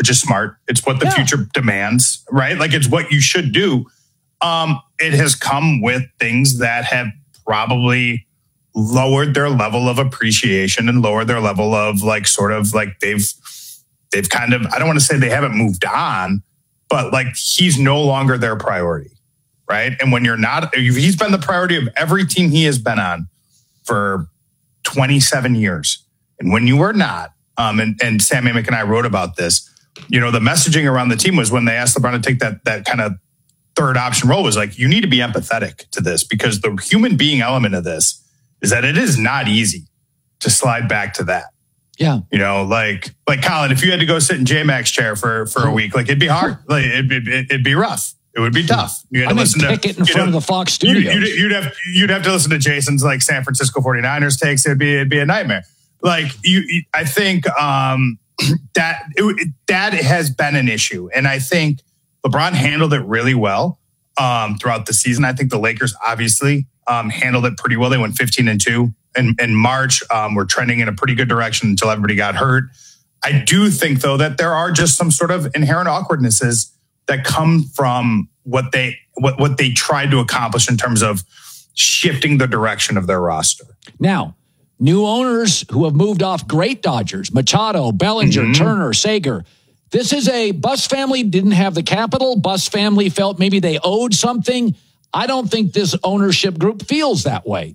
which is smart. It's what the future demands, right? Like it's what you should do. It has come with things that have probably lowered their level of appreciation and lowered their level of like, sort of like they've kind of, I don't want to say they haven't moved on, but like he's no longer their priority, right? And when you're not, he's been the priority of every team he has been on for 27 years. And when you are not, and Sam Amick and I wrote about this, the messaging around the team was when they asked LeBron to take that kind of third option role was like, you need to be empathetic to this because the human being element of this is that it is not easy to slide back to that. Yeah. Like Colin, if you had to go sit in J-Mac's chair for a week, like it'd be hard. Like it'd be rough. It would be tough. You had to listen to it in front of the Fox studios. You'd have to listen to Jason's like San Francisco 49ers takes. It'd be a nightmare. Like I think that has been an issue. And I think LeBron handled it really well throughout the season. I think the Lakers obviously handled it pretty well. They went 15-2 in March. We're trending in a pretty good direction until everybody got hurt. I do think, though, that there are just some sort of inherent awkwardnesses that come from what they tried to accomplish in terms of shifting the direction of their roster. Now, new owners who have moved off great Dodgers, Machado, Bellinger, Turner, Sager. This is a Buss family didn't have the capital. Buss family felt maybe they owed something. I don't think this ownership group feels that way.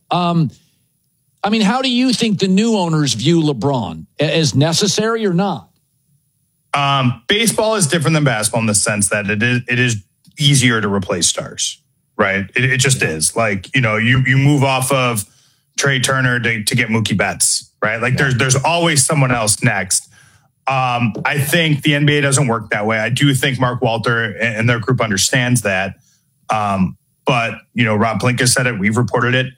I mean, how do you think the new owners view LeBron? As necessary or not? Baseball is different than basketball in the sense that it is easier to replace stars, right? It just is. Like, you move off of Trey Turner to get Mookie Betts, right? Like there's always someone else next. I think the NBA doesn't work that way. I do think Mark Walter and their group understands that. But, Rob Pelinka said it. We've reported it.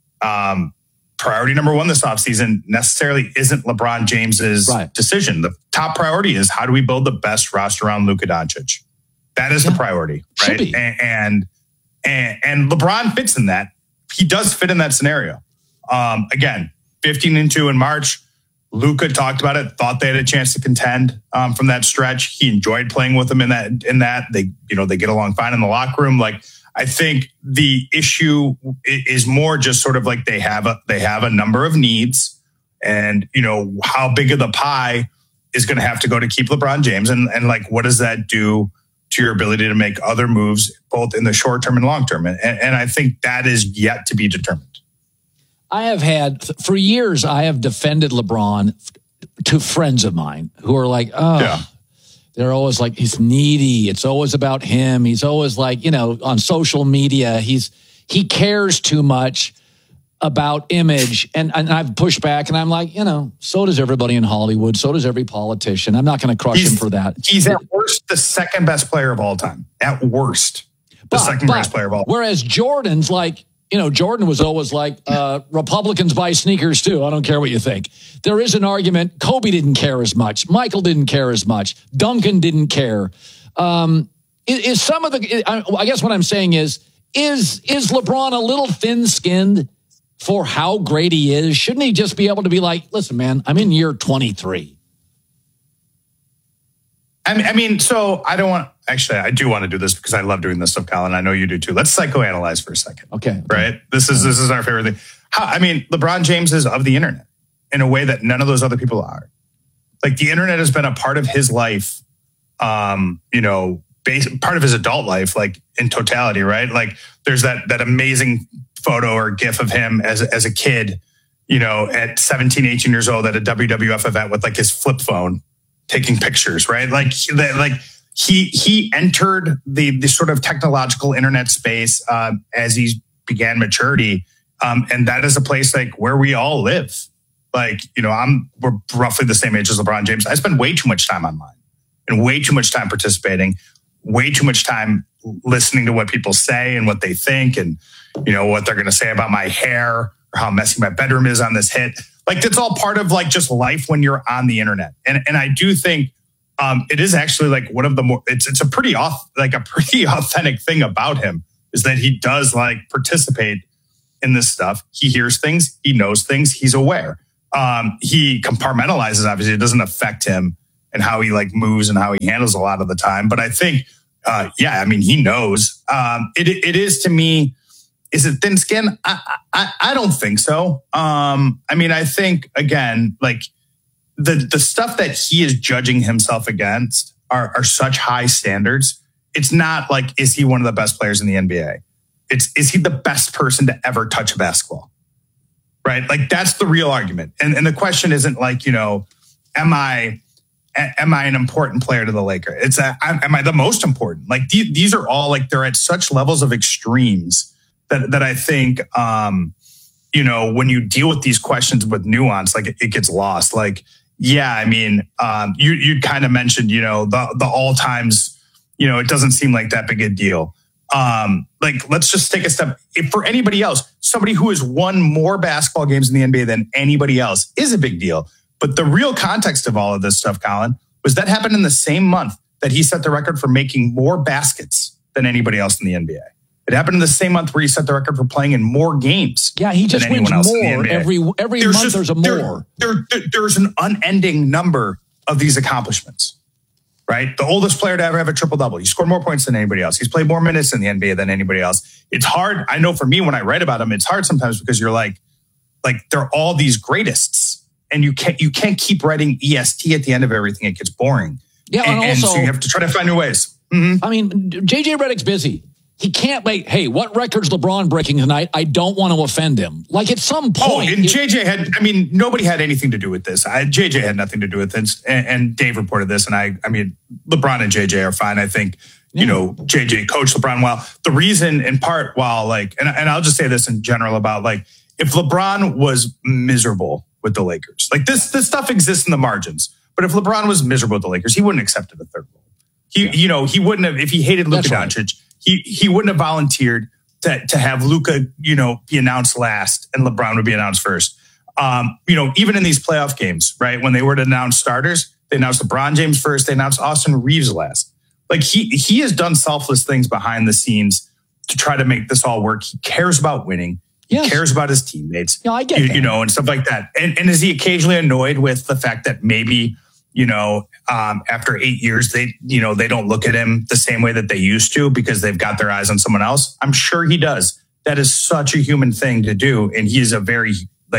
Priority number one this offseason necessarily isn't LeBron James's decision. The top priority is how do we build the best roster around Luka Doncic? That is the priority, right? And LeBron fits in that. He does fit in that scenario. Again, 15-2 in March. Luka talked about it, thought they had a chance to contend from that stretch. He enjoyed playing with them in that. They get along fine in the locker room. Like, I think the issue is more just sort of like they have a number of needs, and how big of the pie is going to have to go to keep LeBron James, and like what does that do to your ability to make other moves both in the short term and long term, and I think that is yet to be determined. I have had for years. I have defended LeBron to friends of mine who are like, they're always like, he's needy. It's always about him. He's always like, on social media, he cares too much about image. And I've pushed back and I'm like, so does everybody in Hollywood. So does every politician. I'm not going to crush him for that. He's at worst the second best player of all time. At worst, the second best player of all time. Whereas Jordan's like, Jordan was always like, Republicans buy sneakers too. I don't care what you think. There is an argument. Kobe didn't care as much. Michael didn't care as much. Duncan didn't care. Is some of the, I guess what I'm saying is LeBron a little thin-skinned for how great he is? Shouldn't he just be able to be like, listen, man, I'm in year 23. I mean, so I don't want, actually, I do want to do this because I love doing this stuff, Colin. I know you do too. Let's psychoanalyze for a second. Okay. Right? This is our favorite thing. LeBron James is of the internet in a way that none of those other people are. Like the internet has been a part of his life, part of his adult life, like in totality, right? Like there's that amazing photo or GIF of him as a kid, at 17, 18 years old at a WWF event with like his flip phone, taking pictures, right? Like he entered the sort of technological internet space as he began maturity, and that is a place like where we all live. Like we're roughly the same age as LeBron James. I spend way too much time online and way too much time participating, way too much time listening to what people say and what they think, and what they're going to say about my hair or how messy my bedroom is on this hit. Like that's all part of like just life when you're on the internet. And I do think it is actually like one of the more, it's a pretty authentic thing about him is that he does like participate in this stuff. He hears things, he knows things, he's aware. He compartmentalizes, obviously it doesn't affect him and how he like moves and how he handles a lot of the time. But I think, I mean, he knows. It is to me. Is it thin skin? I don't think so. I mean, I think again, like the stuff that he is judging himself against are such high standards. It's not like, is he one of the best players in the NBA? Is he the best person to ever touch a basketball? Right? Like that's the real argument. And the question isn't like, you know, am I an important player to the Lakers? It's am I the most important? Like these are all like, they're at such levels of extremes that I think, you know, when you deal with these questions with nuance, like it gets lost. Like, yeah, I mean, you kind of mentioned, you know, the all times, you know, it doesn't seem like that big a deal. Like, let's just take a step. If for anybody else, somebody who has won more basketball games in the NBA than anybody else is a big deal. But the real context of all of this stuff, Colin, was that happened in the same month that he set the record for making more baskets than anybody else in the NBA. It happened in the same month where he set the record for playing in more games. Yeah, he just wins more every month. There's a more. There's an unending number of these accomplishments, right? The oldest player to ever have a triple double. He scored more points than anybody else. He's played more minutes in the NBA than anybody else. It's hard. I know for me when I write about him, it's hard sometimes because you're like they're all these greatest, and you can't keep writing EST at the end of everything. It gets boring. Yeah, and also so you have to try to find new ways. Mm-hmm. I mean, JJ Redick's busy. He can't make, hey, what record's LeBron breaking tonight? I don't want to offend him. Like at some point. Oh, and JJ had, I mean, nobody had anything to do with this. JJ had nothing to do with this. And Dave reported this. And I mean, LeBron and JJ are fine. I think, you know, JJ coached LeBron well. The reason in part, while like, and I'll just say this in general about like, if LeBron was miserable with the Lakers, like this stuff exists in the margins. But if LeBron was miserable with the Lakers, he wouldn't have accepted a third role. You know, he wouldn't have, if he hated Luka Doncic, he wouldn't have volunteered to have Luka, you know, be announced last and LeBron would be announced first. You know, even in these playoff games, right? When they were to announce starters, they announced LeBron James first. They announced Austin Reeves last. Like he has done selfless things behind the scenes to try to make this all work. He cares about winning. He cares about his teammates. No, I get that. You know, and stuff like that. And is he occasionally annoyed with the fact that maybe, you know, after 8 years, they don't look at him the same way that they used to because they've got their eyes on someone else? I'm sure he does. That is such a human thing to do. And he is very,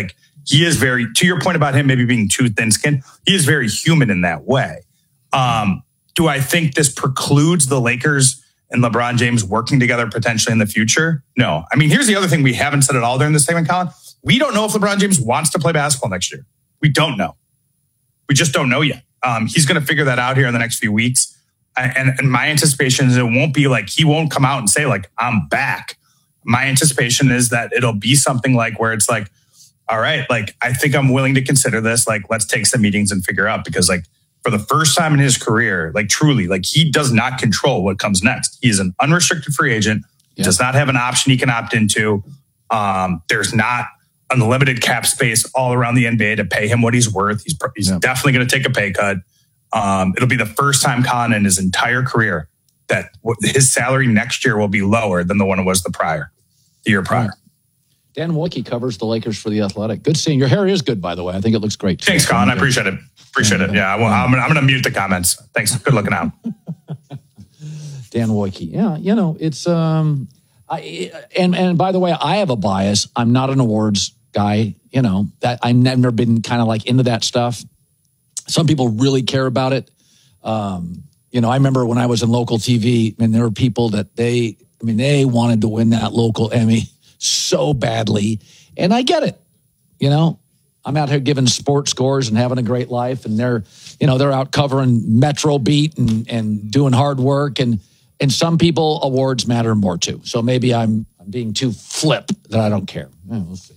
to your point about him maybe being too thin-skinned, he is very human in that way. Do I think this precludes the Lakers and LeBron James working together potentially in the future? No. I mean, here's the other thing we haven't said at all during this segment, Colin. We don't know if LeBron James wants to play basketball next year. We don't know. We just don't know yet. He's going to figure that out here in the next few weeks. And my anticipation is it won't be like, he won't come out and say like, I'm back. My anticipation is that it'll be something like where it's like, all right, like, I think I'm willing to consider this. Like, let's take some meetings and figure out, because like for the first time in his career, like truly, like he does not control what comes next. He is an unrestricted free agent. He does not have an option he can opt into. There's not unlimited cap space all around the NBA to pay him what he's worth. He's definitely going to take a pay cut. It'll be the first time, Colin, in his entire career that his salary next year will be lower than the one it was the year prior. Dan Wojcicki covers the Lakers for The Athletic. Good seeing. Your hair is good, by the way. I think it looks great. Thanks, Colin. I appreciate it. Yeah, well, I'm going to mute the comments. Thanks. Good looking out. Dan Wojcicki. Yeah, you know, it's and by the way, I have a bias. I'm not an awards guy, you know, that I've never been kind of like into that stuff. Some people really care about it. You know, I remember when I was in local TV, and there were people that they wanted to win that local Emmy so badly. And I get it. You know, I'm out here giving sports scores and having a great life. And they're out covering Metro Beat and doing hard work. And some people, awards matter more too. So maybe I'm being too flip that I don't care. We'll see.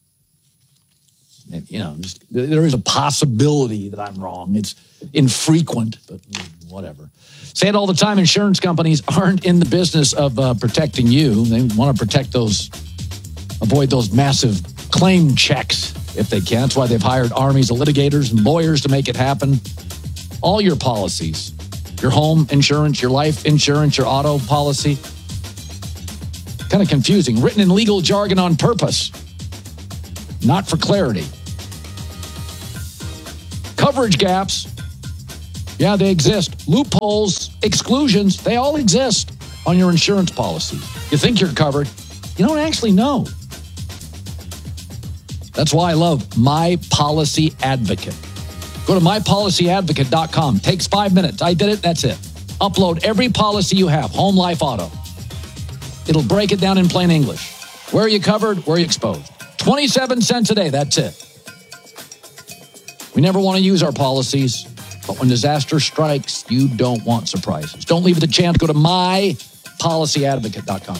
You know, there is a possibility that I'm wrong. It's infrequent, but whatever. Say it all the time. Insurance companies aren't in the business of protecting you. They want to avoid those massive claim checks if they can. That's why they've hired armies of litigators and lawyers to make it happen. All your policies, your home insurance, your life insurance, your auto policy. Kind of confusing. Written in legal jargon on purpose, not for clarity. Coverage gaps. Yeah, they exist. Loopholes, exclusions, they all exist on your insurance policy. You think you're covered. You don't actually know. That's why I love My Policy Advocate. Go to mypolicyadvocate.com. Takes 5 minutes. I did it. That's it. Upload every policy you have. Home, life, auto. It'll break it down in plain English. Where are you covered? Where are you exposed? 27 cents a day. That's it. We never want to use our policies, but when disaster strikes, you don't want surprises. Don't leave it to chance. Go to mypolicyadvocate.com.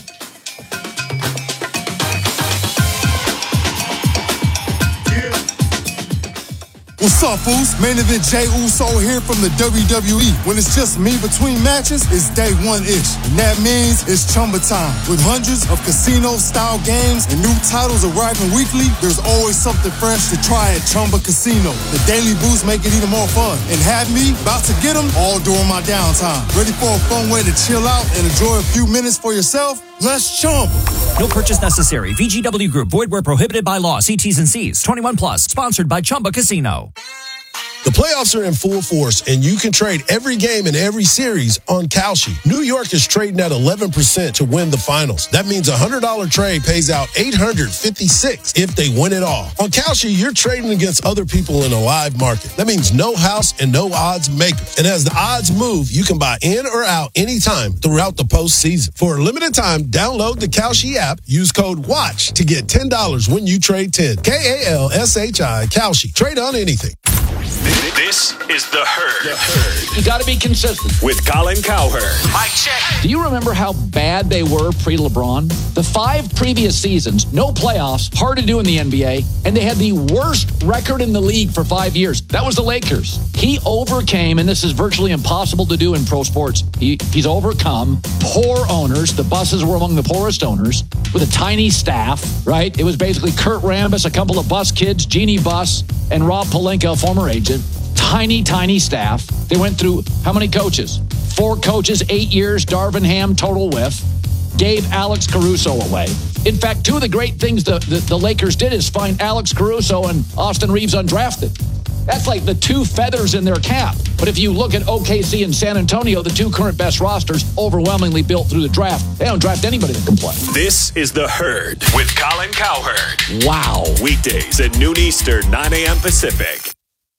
What's up, fools? Main event Jey Uso here from the WWE. When it's just me between matches, it's day one-ish. And that means it's Chumba time. With hundreds of casino-style games and new titles arriving weekly, there's always something fresh to try at Chumba Casino. The daily boosts make it even more fun. And have me about to get them all during my downtime. Ready for a fun way to chill out and enjoy a few minutes for yourself? Let's Chumba. No purchase necessary. VGW Group. Void where prohibited by law. See T's and C's. 21 plus. Sponsored by Chumba Casino. The playoffs are in full force, and you can trade every game in every series on Kalshi. New York is trading at 11% to win the finals. That means a $100 trade pays out $856 if they win it all. On Kalshi, you're trading against other people in a live market. That means no house and no odds makers. And as the odds move, you can buy in or out anytime throughout the postseason. For a limited time, download the Kalshi app. Use code WATCH to get $10 when you trade 10. Kalshi. Kalshi. Trade on anything. This is The Herd. You got to be consistent. With Colin Cowherd. Mic check. Do you remember how bad they were pre-LeBron? The 5 previous seasons, no playoffs, hard to do in the NBA, and they had the worst record in the league for 5 years. That was the Lakers. He overcame, and this is virtually impossible to do in pro sports, he's overcome poor owners. The Busses were among the poorest owners with a tiny staff, right? It was basically Kurt Rambis, a couple of Bus kids, Jeannie Buss, and Rob Pelinka, a former agent. Tiny staff. They went through how many coaches? 4 coaches, 8 years, Darvin Ham, total whiff. Gave Alex Caruso away. In fact, 2 of the great things the Lakers did is find Alex Caruso and Austin Reeves undrafted. That's like the 2 feathers in their cap. But if you look at OKC and San Antonio, the 2 current best rosters, overwhelmingly built through the draft. They don't draft anybody that can play. This is The Herd with Colin Cowherd. Wow. Weekdays at noon Eastern, 9 a.m. Pacific.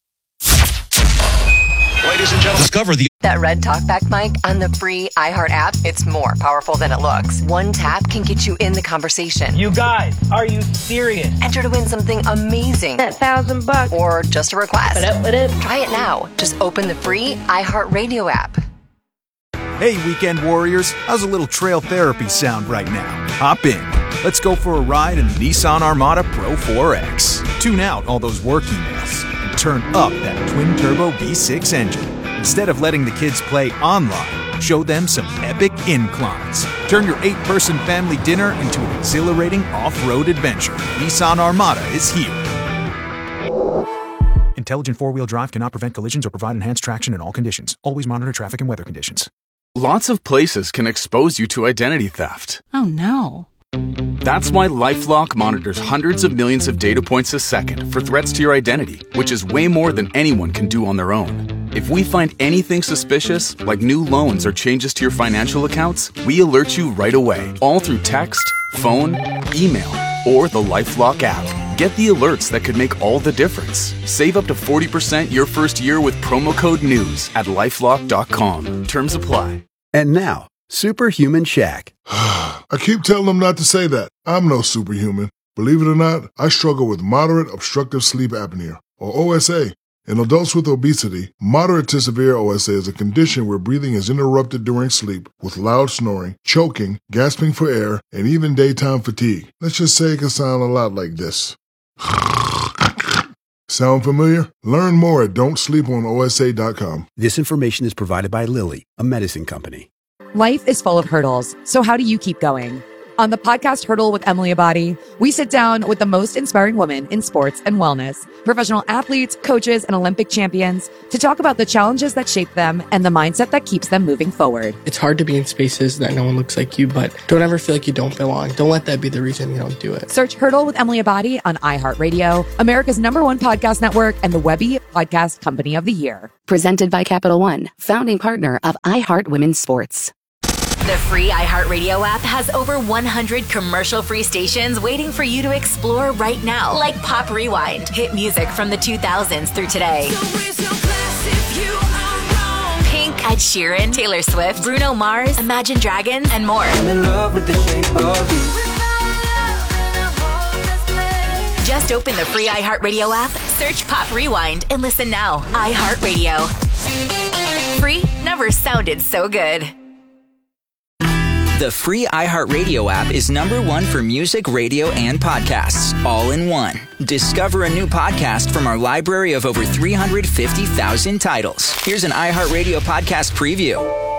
Ladies and gentlemen, Discover that Red Talkback mic on the free iHeart app. It's more powerful than it looks. One tap can get you in the conversation. You guys, are you serious? Enter to win something amazing. That $1,000. Or just a request. What up? Try it now. Just open the free iHeart Radio app. Hey, weekend warriors. How's a little trail therapy sound right now? Hop in. Let's go for a ride in the Nissan Armada Pro 4X. Tune out all those work emails and turn up that twin-turbo V6 engine. Instead of letting the kids play online, show them some epic inclines. Turn your 8-person family dinner into an exhilarating off-road adventure. Nissan Armada is here. Intelligent 4-wheel drive cannot prevent collisions or provide enhanced traction in all conditions. Always monitor traffic and weather conditions. Lots of places can expose you to identity theft. Oh, no. That's why LifeLock monitors hundreds of millions of data points a second for threats to your identity, which is way more than anyone can do on their own. If we find anything suspicious, like new loans or changes to your financial accounts, we alert you right away, all through text, phone, email, or the LifeLock app. Get the alerts that could make all the difference. Save up to 40% your first year with promo code NEWS at LifeLock.com. Terms apply. And now, Superhuman Shaq. I keep telling them not to say that. I'm no superhuman. Believe it or not, I struggle with moderate obstructive sleep apnea, or OSA. In adults with obesity, moderate to severe OSA is a condition where breathing is interrupted during sleep with loud snoring, choking, gasping for air, and even daytime fatigue. Let's just say it can sound a lot like this. Sound familiar? Learn more at don'tsleeponosa.com. This information is provided by Lilly, a medicine company. Life is full of hurdles, so how do you keep going? On the podcast Hurdle with Emily Abadi, we sit down with the most inspiring women in sports and wellness, professional athletes, coaches, and Olympic champions to talk about the challenges that shape them and the mindset that keeps them moving forward. It's hard to be in spaces that no one looks like you, but don't ever feel like you don't belong. Don't let that be the reason you don't do it. Search Hurdle with Emily Abadi on iHeartRadio, America's #1 podcast network, and the Webby Podcast Company of the Year. Presented by Capital One, founding partner of iHeart Women's Sports. The free iHeartRadio app has over 100 commercial-free stations waiting for you to explore right now, like Pop Rewind, hit music from the 2000s through today. Pink, Ed Sheeran, Taylor Swift, Bruno Mars, Imagine Dragons, and more. I'm in love with the shape of you. Just open the free iHeartRadio app, search Pop Rewind, and listen now. iHeartRadio. Free never sounded so good. The free iHeartRadio app is #1 for music, radio, and podcasts, all in one. Discover a new podcast from our library of over 350,000 titles. Here's an iHeartRadio podcast preview.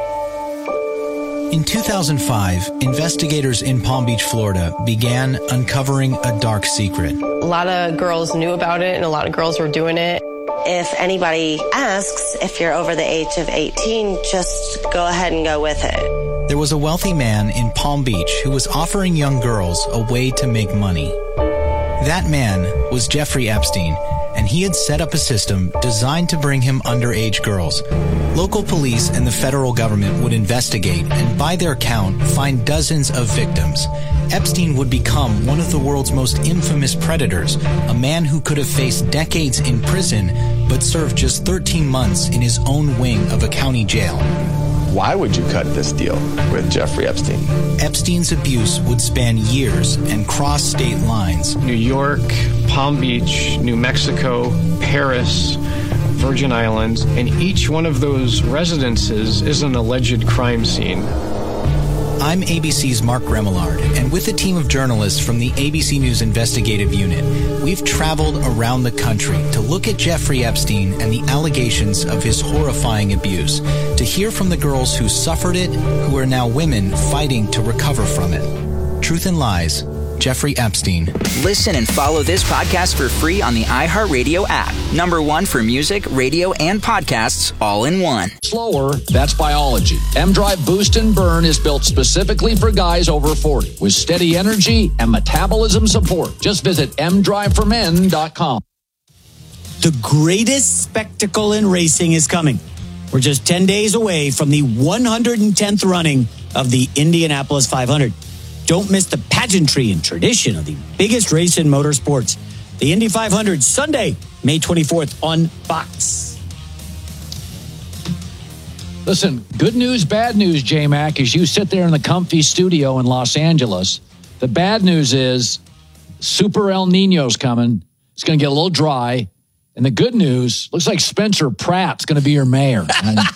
In 2005, investigators in Palm Beach, Florida, began uncovering a dark secret. A lot of girls knew about it, and a lot of girls were doing it. If anybody asks if you're over the age of 18, just go ahead and go with it. There was a wealthy man in Palm Beach who was offering young girls a way to make money. That man was Jeffrey Epstein, and he had set up a system designed to bring him underage girls. Local police and the federal government would investigate and, by their count, find dozens of victims. Epstein would become one of the world's most infamous predators, a man who could have faced decades in prison but served just 13 months in his own wing of a county jail. Why would you cut this deal with Jeffrey Epstein? Epstein's abuse would span years and cross state lines. New York, Palm Beach, New Mexico, Paris, Virgin Islands, and each one of those residences is an alleged crime scene. I'm ABC's Mark Remillard, and with a team of journalists from the ABC News Investigative Unit, we've traveled around the country to look at Jeffrey Epstein and the allegations of his horrifying abuse, to hear from the girls who suffered it, who are now women fighting to recover from it. Truth and Lies, Jeffrey Epstein. Listen and follow this podcast for free on the iHeartRadio app. #1 for music, radio, and podcasts, all in one. Slower, that's biology. M-Drive Boost and Burn is built specifically for guys over 40 with steady energy and metabolism support. Just visit mdriveformen.com. The greatest spectacle in racing is coming. We're just 10 days away from the 110th running of the Indianapolis 500. Don't miss the pageantry and tradition of the biggest race in motorsports. The Indy 500, Sunday, May 24th on Fox. Listen, good news, bad news, J-Mac, as you sit there in the comfy studio in Los Angeles. The bad news is Super El Nino's coming. It's going to get a little dry. And the good news, looks like Spencer Pratt's going to be your mayor.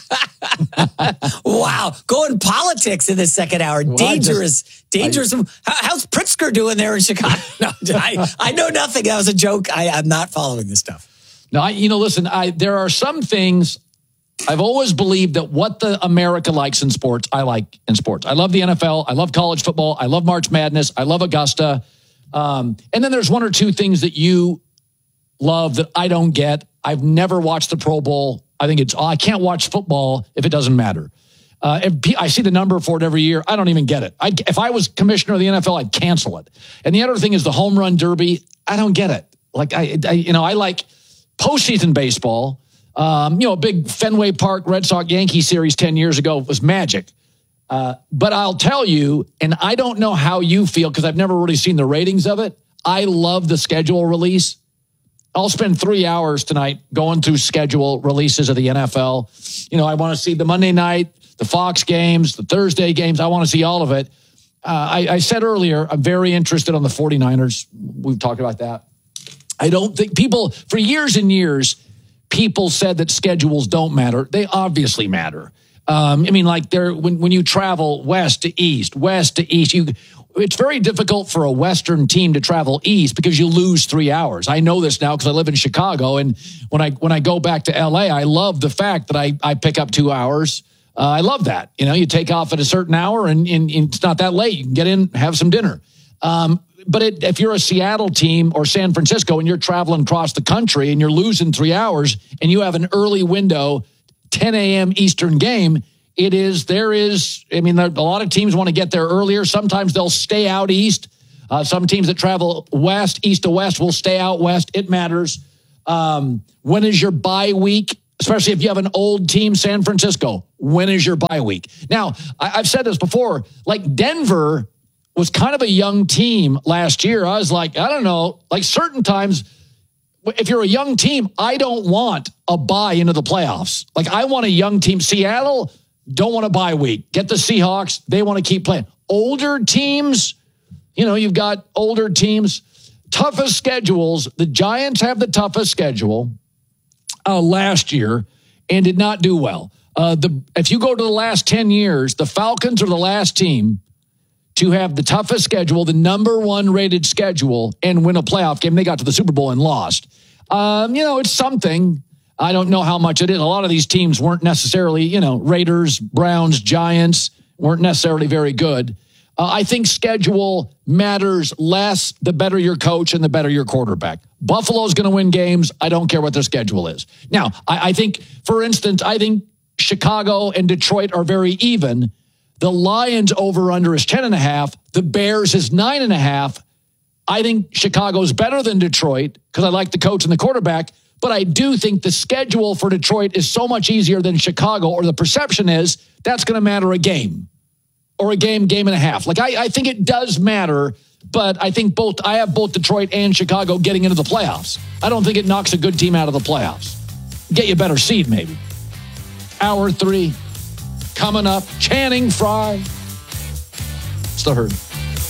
Wow. Going politics in the second hour. Well, dangerous. How's Pritzker doing there in Chicago? No, I know nothing. That was a joke. I'm not following this stuff. No, listen, there are some things I've always believed that what the America likes in sports, I like in sports. I love the NFL. I love college football. I love March Madness. I love Augusta. And then there's one or two things that you love that I don't get. I've never watched the Pro Bowl. I can't watch football if it doesn't matter. I see the number for it every year. I don't even get it. If I was commissioner of the NFL, I'd cancel it. And the other thing is the home run derby. I don't get it. Like I like postseason baseball. A big Fenway Park Red Sox Yankee series 10 years ago was magic. But I'll tell you, and I don't know how you feel because I've never really seen the ratings of it. I love the schedule release. I'll spend 3 hours tonight going through schedule releases of the NFL. I want to see the Monday night, the Fox games, the Thursday games. I want to see all of it. I said earlier, I'm very interested on the 49ers. We've talked about that. I don't think for years and years, people said that schedules don't matter. They obviously matter. When you travel west to east, it's very difficult for a Western team to travel east because you lose 3 hours. I know this now because I live in Chicago, and when I go back to LA, I love the fact that I pick up 2 hours I love that. You take off at a certain hour and it's not that late. You can get in, have some dinner. But if you're a Seattle team or San Francisco and you're traveling across the country and you're losing 3 hours and you have an early window, 10 a.m. Eastern game, a lot of teams want to get there earlier. Sometimes they'll stay out east. Some teams that travel east to west will stay out west. It matters. When is your bye week? Especially if you have an old team, San Francisco. When is your bye week? Now, I've said this before, like Denver was kind of a young team last year. I was like, I don't know, like certain times, if you're a young team, I don't want a bye into the playoffs. Like I want a young team. Seattle don't want a bye week. Get the Seahawks. They want to keep playing. Older teams, you've got older teams. Toughest schedules. The Giants have the toughest schedule last year and did not do well. If you go to the last 10 years, the Falcons are the last team to have the toughest schedule, the number 1 rated schedule, and win a playoff game. They got to the Super Bowl and lost. It's something. I don't know how much it is. A lot of these teams weren't necessarily, Raiders, Browns, Giants weren't necessarily very good. I think schedule matters less the better your coach and the better your quarterback. Buffalo's going to win games. I don't care what their schedule is. Now, I think, for instance, Chicago and Detroit are very even. The Lions over-under is 10.5. The Bears is 9.5. I think Chicago's better than Detroit because I like the coach and the quarterback, but I do think the schedule for Detroit is so much easier than Chicago, or the perception is that's going to matter a game or a game and a half. Like I think it does matter, but I think I have both Detroit and Chicago getting into the playoffs. I don't think it knocks a good team out of the playoffs. Get you a better seed maybe. Hour 3 coming up. Channing Frye. It's the Herd.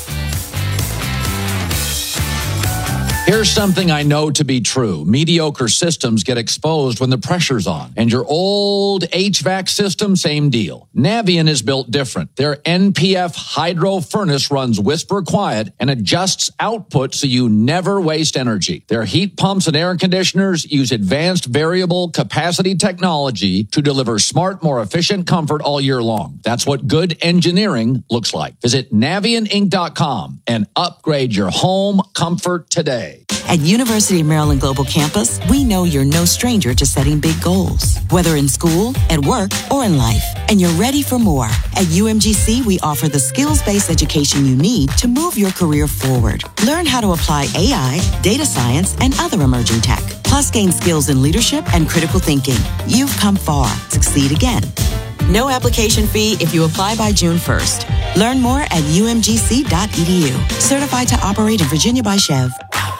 Here's something I know to be true. Mediocre systems get exposed when the pressure's on. And your old HVAC system, same deal. Navien is built different. Their NPF hydro furnace runs whisper quiet and adjusts output so you never waste energy. Their heat pumps and air conditioners use advanced variable capacity technology to deliver smart, more efficient comfort all year long. That's what good engineering looks like. Visit NavienInc.com and upgrade your home comfort today. At University of Maryland Global Campus, we know you're no stranger to setting big goals, whether in school, at work, or in life. And you're ready for more. At UMGC, we offer the skills-based education you need to move your career forward. Learn how to apply AI, data science, and other emerging tech. Plus, gain skills in leadership and critical thinking. You've come far. Succeed again. No application fee if you apply by June 1st. Learn more at umgc.edu. Certified to operate in Virginia by Chev.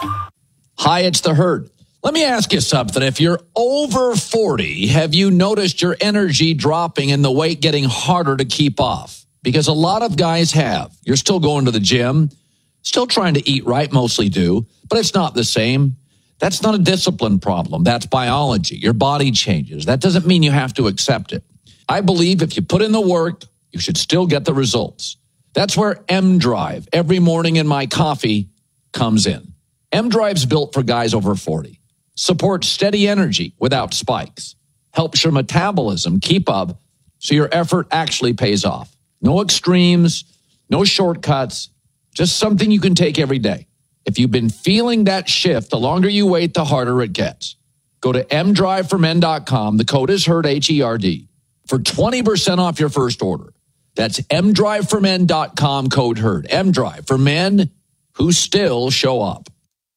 Hi, it's the Herd. Let me ask you something. If you're over 40, have you noticed your energy dropping and the weight getting harder to keep off? Because a lot of guys have. You're still going to the gym, still trying to eat right, mostly do, but it's not the same. That's not a discipline problem. That's biology. Your body changes. That doesn't mean you have to accept it. I believe if you put in the work, you should still get the results. That's where M-Drive, every morning in my coffee, comes in. M-Drive's built for guys over 40. Supports steady energy without spikes. Helps your metabolism keep up so your effort actually pays off. No extremes, no shortcuts, just something you can take every day. If you've been feeling that shift, the longer you wait, the harder it gets. Go to mdriveformen.com. The code is HERD, HERD, for 20% off your first order. That's mdriveformen.com, code HERD. M-Drive for men who still show up.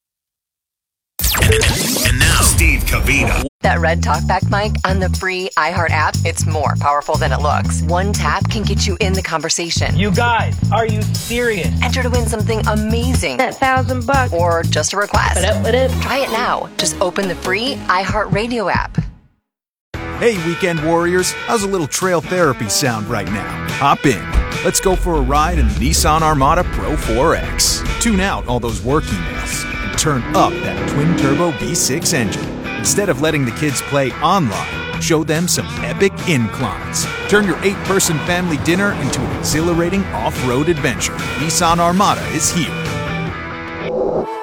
And now, Steve Cavina. That red talkback mic on the free iHeart app, it's more powerful than it looks. One tap can get you in the conversation. You guys, are you serious? Enter to win something amazing. That $1,000. Or just a request. What up? Try it now. Just open the free iHeart Radio app. Hey, weekend warriors, how's a little trail therapy sound right now? Hop in. Let's go for a ride in the Nissan Armada Pro 4X. Tune out all those work emails and turn up that twin-turbo V6 engine. Instead of letting the kids play online, show them some epic inclines. Turn your 8-person family dinner into an exhilarating off-road adventure. Nissan Armada is here.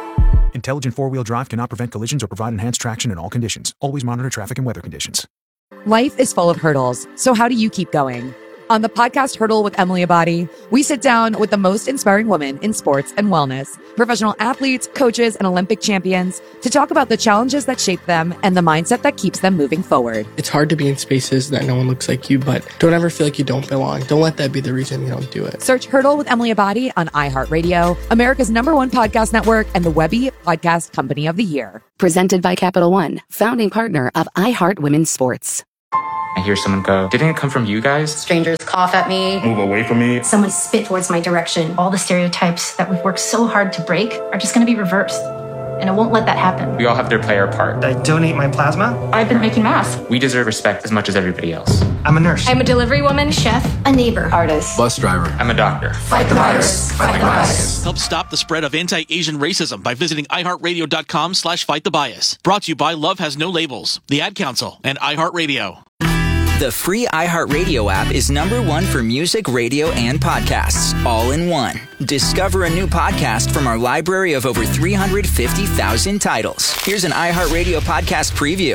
Intelligent four-wheel drive cannot prevent collisions or provide enhanced traction in all conditions. Always monitor traffic and weather conditions. Life is full of hurdles, so how do you keep going? On the podcast Hurdle with Emily Abadi, we sit down with the most inspiring women in sports and wellness, professional athletes, coaches, and Olympic champions to talk about the challenges that shape them and the mindset that keeps them moving forward. It's hard to be in spaces that no one looks like you, but don't ever feel like you don't belong. Don't let that be the reason you don't do it. Search Hurdle with Emily Abadi on iHeartRadio, America's #1 podcast network, and the Webby Podcast Company of the Year. Presented by Capital One, founding partner of iHeart Women's Sports. I hear someone go, "Didn't it come from you guys?" Strangers cough at me. Move away from me. Someone spit towards my direction. All the stereotypes that we've worked so hard to break are just going to be reversed. And I won't let that happen. We all have to play our part. I donate my plasma. I've been making masks. We deserve respect as much as everybody else. I'm a nurse. I'm a delivery woman, chef, a neighbor, artist, Bus driver. I'm a doctor. Fight the virus. Fight the bias. Help stop the spread of anti-Asian racism by visiting iHeartRadio.com/fightthebbias. Brought to you by Love Has No Labels, the Ad Council, and iHeartRadio. The free iHeartRadio app is #1 for music, radio, and podcasts, all in one. Discover a new podcast from our library of over 350,000 titles. Here's an iHeartRadio podcast preview.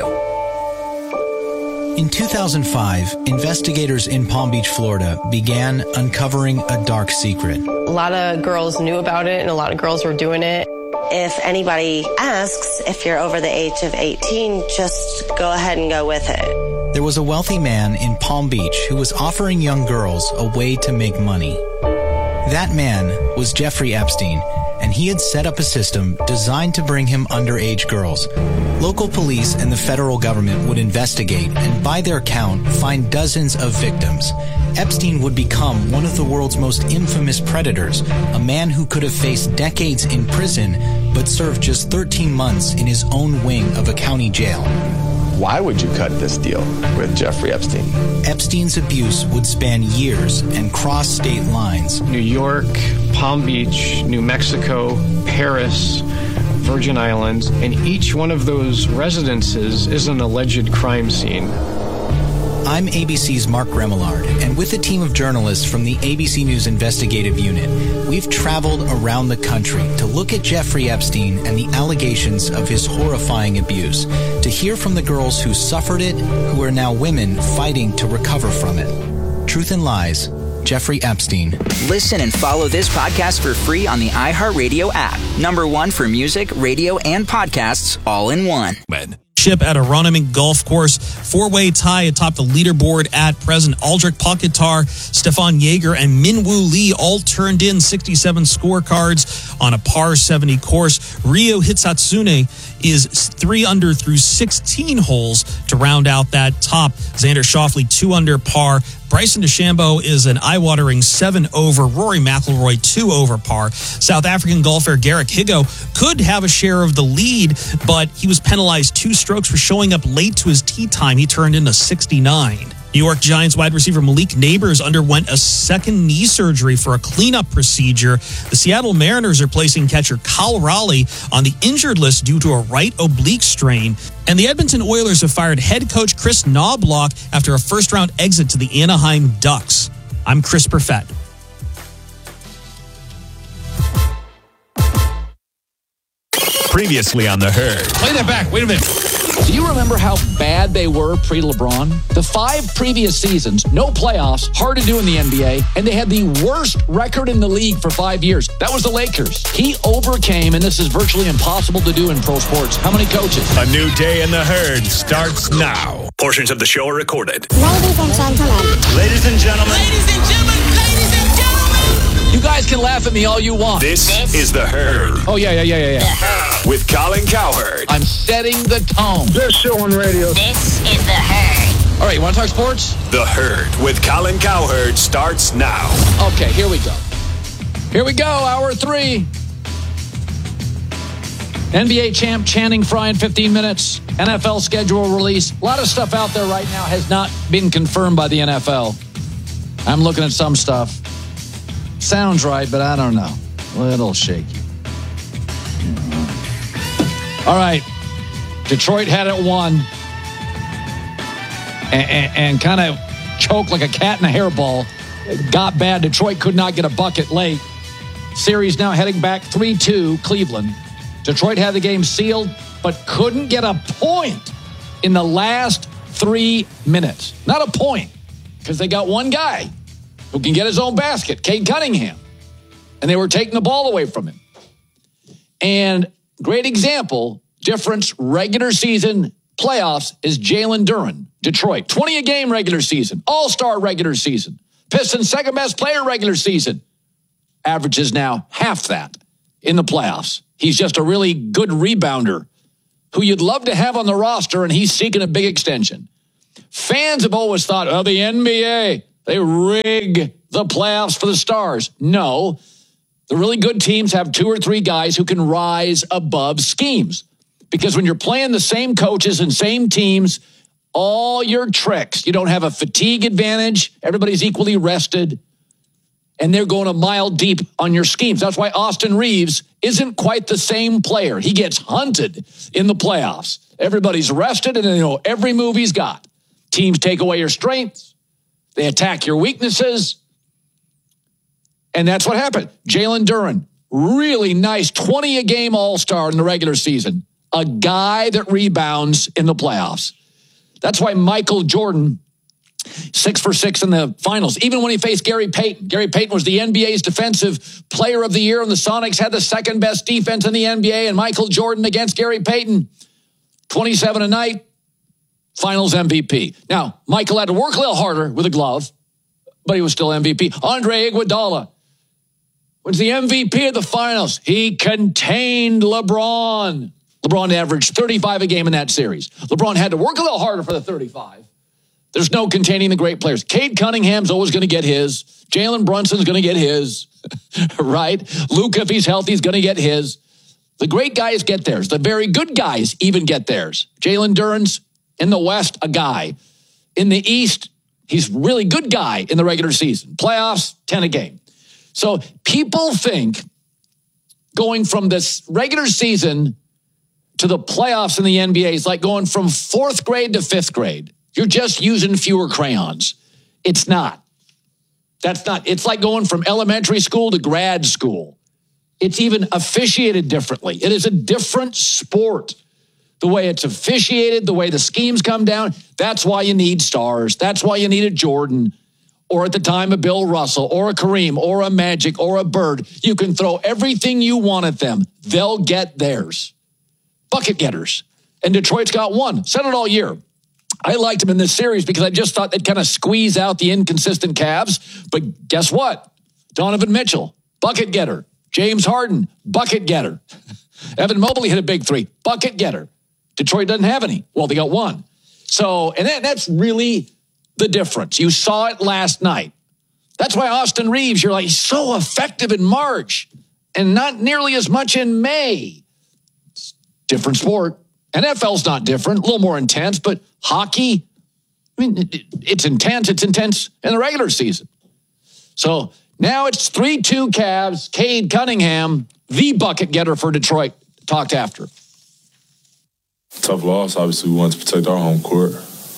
In 2005, investigators in Palm Beach, Florida began uncovering a dark secret. A lot of girls knew about it and a lot of girls were doing it. If anybody asks if you're over the age of 18, just go ahead and go with it. There was a wealthy man in Palm Beach who was offering young girls a way to make money. That man was Jeffrey Epstein, and he had set up a system designed to bring him underage girls. Local police and the federal government would investigate and, by their count, find dozens of victims. Epstein would become one of the world's most infamous predators, a man who could have faced decades in prison but served just 13 months in his own wing of a county jail. Why would you cut this deal with Jeffrey Epstein? Epstein's abuse would span years and cross state lines. New York, Palm Beach, New Mexico, Paris, Virgin Islands, and each one of those residences is an alleged crime scene. I'm ABC's Mark Remillard, and with a team of journalists from the ABC News Investigative Unit, we've traveled around the country to look at Jeffrey Epstein and the allegations of his horrifying abuse, to hear from the girls who suffered it, who are now women fighting to recover from it. Truth and Lies, Jeffrey Epstein. Listen and follow this podcast for free on the iHeartRadio app. #1 for music, radio, and podcasts, all in one. At Aronimink Golf Course, four-way tie atop the leaderboard at present. Aldrich Pocketar, Stefan Jaeger, and Minwoo Lee all turned in 67 scorecards on a par 70 course. Ryo Hitsatsune is 3 under through 16 holes to round out that top. Xander Schauffele 2 under par. Bryson DeChambeau is an eye-watering 7 over. Rory McIlroy 2 over par. South African golfer Garrick Higgo could have a share of the lead, but he was penalized 2 strokes for showing up late to his tee time. He turned in a 69. New York Giants wide receiver Malik Neighbors underwent a second knee surgery for a cleanup procedure. The Seattle Mariners are placing catcher Cal Raleigh on the injured list due to a right oblique strain. And the Edmonton Oilers have fired head coach Chris Knobloch after a first-round exit to the Anaheim Ducks. I'm Chris Perfett. Previously on The Herd. Play that back. Wait a minute. Do you remember how bad they were pre-LeBron? The 5 previous seasons, no playoffs, hard to do in the NBA, and they had the worst record in the league for 5 years. That was the Lakers. He overcame, and this is virtually impossible to do in pro sports. How many coaches? A new day in The Herd starts now. Portions of the show are recorded. Ladies and gentlemen. Ladies and gentlemen. Ladies and gentlemen. Ladies and gentlemen. You guys can laugh at me all you want. This is The Herd. Oh, yeah. With Colin Cowherd. I'm setting the tone. Best show on radio. This is The Herd. All right, you want to talk sports? The Herd with Colin Cowherd starts now. Okay, here we go. Hour 3. NBA champ Channing Frye in 15 minutes. NFL schedule release. A lot of stuff out there right now has not been confirmed by the NFL. I'm looking at some stuff. Sounds right, but I don't know. A little shaky. All right. Detroit had it won. And kind of choked like a cat in a hairball. It got bad. Detroit could not get a bucket late. Series now heading back 3-2 Cleveland. Detroit had the game sealed, but couldn't get a point in the last 3 minutes. Not a point, because they got one guy who can get his own basket, Cade Cunningham. And they were taking the ball away from him. And great example, difference, regular season, playoffs, is Jalen Duren, Detroit. 20 a game regular season, all-star regular season. Pistons second best player regular season. Averages now half that in the playoffs. He's just a really good rebounder who you'd love to have on the roster, and he's seeking a big extension. Fans have always thought, oh, the NBA, they rig the playoffs for the stars. No, the really good teams have 2 or 3 guys who can rise above schemes. Because when you're playing the same coaches and same teams, all your tricks, you don't have a fatigue advantage. Everybody's equally rested. And they're going a mile deep on your schemes. That's why Austin Reeves isn't quite the same player. He gets hunted in the playoffs. Everybody's rested and they know every move he's got. Teams take away your strengths. They attack your weaknesses. And that's what happened. Jalen Duren, really nice 20 a game all-star in the regular season. A guy that rebounds in the playoffs. That's why Michael Jordan, 6 for 6 in the finals, even when he faced Gary Payton. Gary Payton was the NBA's defensive player of the year, and the Sonics had the second best defense in the NBA, and Michael Jordan against Gary Payton, 27 a night, finals MVP. Now, Michael had to work a little harder with a glove, but he was still MVP. Andre Iguodala was the MVP of the finals. He contained LeBron. LeBron averaged 35 a game in that series. LeBron had to work a little harder for the 35. There's no containing the great players. Cade Cunningham's always going to get his. Jalen Brunson's going to get his, right? Luka, if he's healthy, is going to get his. The great guys get theirs. The very good guys even get theirs. Jalen Duren's in the West, a guy. In the East, he's a really good guy in the regular season. Playoffs, 10 a game. So people think going from this regular season to the playoffs in the NBA is like going from 4th grade to 5th grade. You're just using fewer crayons. It's not. That's not. It's like going from elementary school to grad school. It's even officiated differently. It is a different sport. The way it's officiated, the way the schemes come down, that's why you need stars. That's why you need a Jordan, or at the time a Bill Russell, or a Kareem, or a Magic, or a Bird. You can throw everything you want at them. They'll get theirs. Bucket getters. And Detroit's got one. Said it all year. I liked them in this series because I just thought they'd kind of squeeze out the inconsistent Cavs. But guess what? Donovan Mitchell, bucket getter. James Harden, bucket getter. Evan Mobley hit a big 3, bucket getter. Detroit doesn't have any. Well, they got one. So, and that's really the difference. You saw it last night. That's why Austin Reeves, you're like, he's so effective in March and not nearly as much in May. It's different sport. NFL's not different, a little more intense, but hockey, I mean, it's intense. It's intense in the regular season. So now it's 3-2 Cavs. Cade Cunningham, the bucket getter for Detroit, talked after. Tough loss. Obviously, we wanted to protect our home court.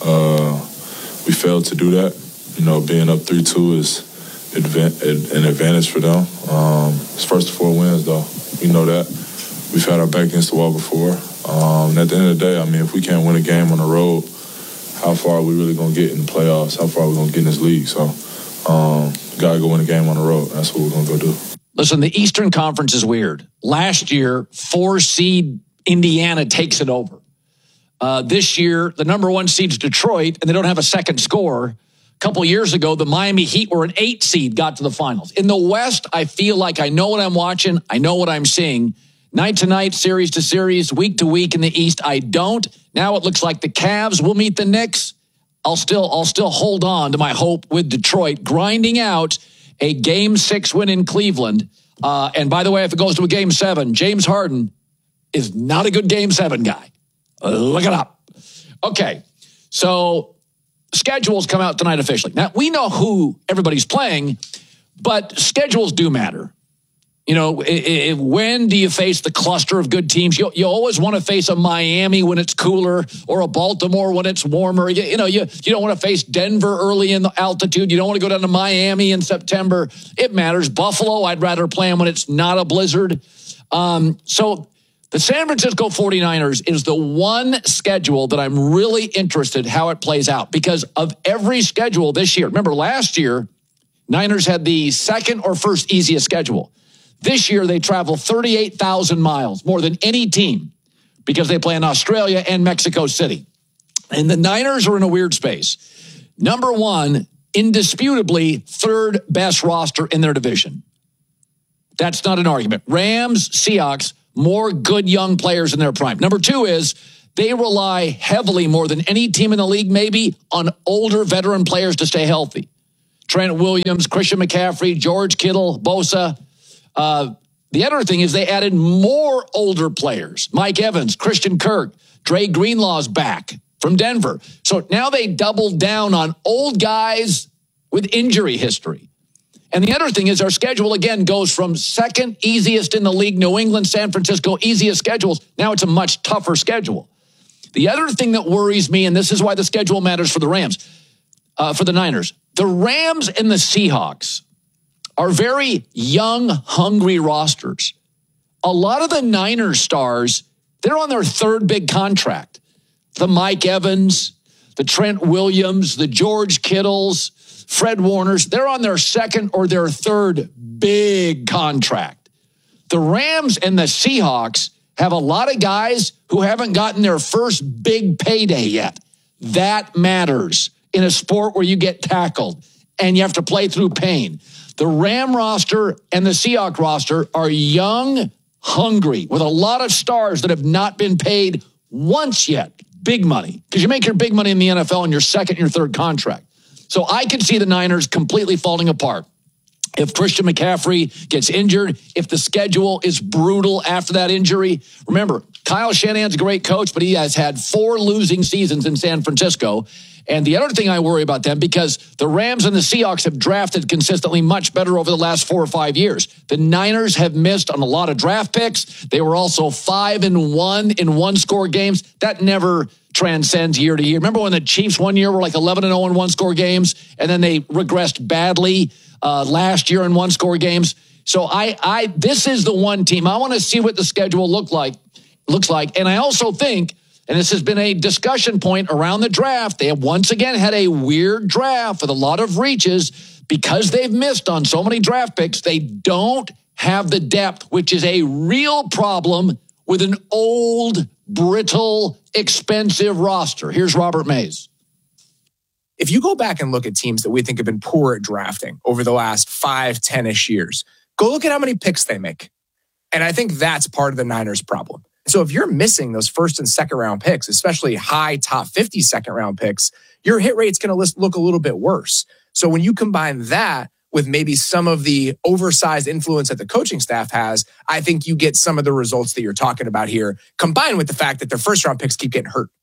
We failed to do that. You know, being up 3-2 is an advantage for them. It's first of 4 wins, though. We know that. We've had our back against the wall before. And at the end of the day, I mean, if we can't win a game on the road, how far are we really going to get in the playoffs? How far are we going to get in this league? So, got to go win a game on the road. That's what we're going to go do. Listen, the Eastern Conference is weird. Last year, 4-seed Indiana takes it over. This year, the number 1 seed's Detroit, and they don't have a second scorer. A couple years ago, the Miami Heat were an 8 seed, got to the finals. In the West, I feel like I know what I'm watching. I know what I'm seeing. Night to night, series to series, week to week in the East, I don't. Now it looks like the Cavs will meet the Knicks. I'll still hold on to my hope with Detroit grinding out a Game 6 win in Cleveland. And by the way, if it goes to a Game 7, James Harden is not a good Game 7 guy. Look it up. Okay, so schedules come out tonight officially. Now, we know who everybody's playing, but schedules do matter. You know, when do you face the cluster of good teams? You always want to face a Miami when it's cooler or a Baltimore when it's warmer. You don't want to face Denver early in the altitude. You don't want to go down to Miami in September. It matters. Buffalo, I'd rather play them when it's not a blizzard. So The San Francisco 49ers is the one schedule that I'm really interested how it plays out because of every schedule this year. Remember, last year, Niners had the second or first easiest schedule. This year, they travel 38,000 miles, more than any team, because they play in Australia and Mexico City. And the Niners are in a weird space. Number one, indisputably, third best roster in their division. That's not an argument. Rams, Seahawks, more good young players in their prime. Number two is they rely heavily, more than any team in the league, maybe, on older veteran players to stay healthy. Trent Williams, Christian McCaffrey, George Kittle, Bosa. The other thing is they added more older players. Mike Evans, Christian Kirk, Dre Greenlaw's back from Denver. So now they doubled down on old guys with injury history. And the other thing is our schedule, again, goes from second easiest in the league, New England, San Francisco, easiest schedules. Now it's a much tougher schedule. The other thing that worries me, and this is why the schedule matters for the Rams, for the Niners, the Rams and the Seahawks are very young, hungry rosters. A lot of the Niners stars, they're on their third big contract. The Mike Evans, the Trent Williams, the George Kittles, Fred Warners, they're on their second or their third big contract. The Rams and the Seahawks have a lot of guys who haven't gotten their first big payday yet. That matters in a sport where you get tackled and you have to play through pain. The Ram roster and the Seahawks roster are young, hungry, with a lot of stars that have not been paid once yet. Big money, because you make your big money in the NFL in your second and your third contract. So I could see the Niners completely falling apart. If Christian McCaffrey gets injured, if the schedule is brutal after that injury. Remember, Kyle Shanahan's a great coach, but he has had 4 losing seasons in San Francisco. And the other thing I worry about them, because the Rams and the Seahawks have drafted consistently much better over the last 4 or 5 years. The Niners have missed on a lot of draft picks. They were also 5-1 in one-score games. That never transcends year to year. Remember when the Chiefs one year were like 11-0 in one-score games, and then they regressed badly last year in one-score games? So this is the one team. I want to see what the schedule looks like. And I also think, and this has been a discussion point around the draft, they have once again had a weird draft with a lot of reaches. Because they've missed on so many draft picks, they don't have the depth, which is a real problem with an old, brittle, expensive roster. Here's Robert Mays. If you go back and look at teams that we think have been poor at drafting over the last 5, 10-ish years, go look at how many picks they make. And I think that's part of the Niners' problem. So if you're missing those first and second round picks, especially high top 50 second round picks, your hit rate's going to look a little bit worse. So when you combine that with maybe some of the oversized influence that the coaching staff has, I think you get some of the results that you're talking about here, combined with the fact that their first round picks keep getting hurt.